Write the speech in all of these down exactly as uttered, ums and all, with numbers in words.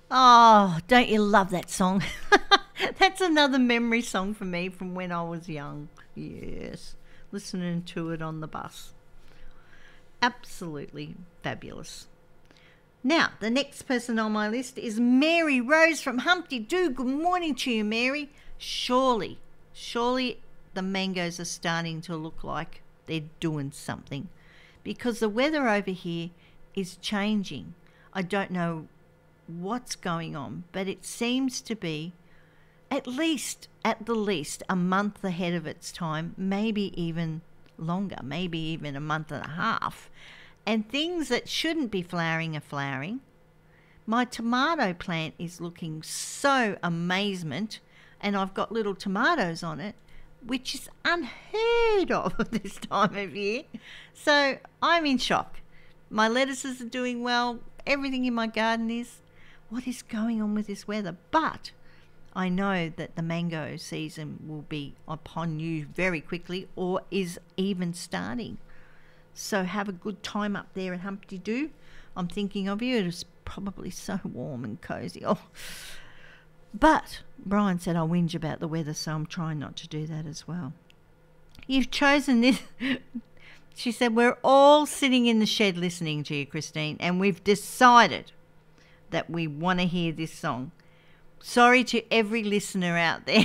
Oh, don't you love that song? That's another memory song for me from when I was young. Yes, listening to it on the bus. Absolutely fabulous. Now, the next person on my list is Mary Rose from Humpty Doo. Good morning to you, Mary. Surely, surely the mangoes are starting to look like they're doing something, because the weather over here is changing. I don't know what's going on, but it seems to be at least, at the least, a month ahead of its time, maybe even longer, maybe even a month and a half. And things that shouldn't be flowering are flowering. My tomato plant is looking so amazement, and I've got little tomatoes on it, which is unheard of at this time of year. So I'm in shock. My lettuces are doing well. Everything in my garden is. What is going on with this weather? But I know that the mango season will be upon you very quickly, or is even starting. So have a good time up there at Humpty Doo. I'm thinking of you. It is probably so warm and cosy. Oh. But Brian said I'll whinge about the weather, so I'm trying not to do that as well. You've chosen this. She said, we're all sitting in the shed listening to you, Christine, and we've decided that we want to hear this song. Sorry to every listener out there.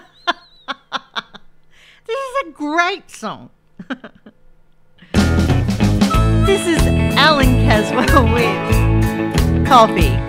This is a great song. This is Alan Caswell with Coffee.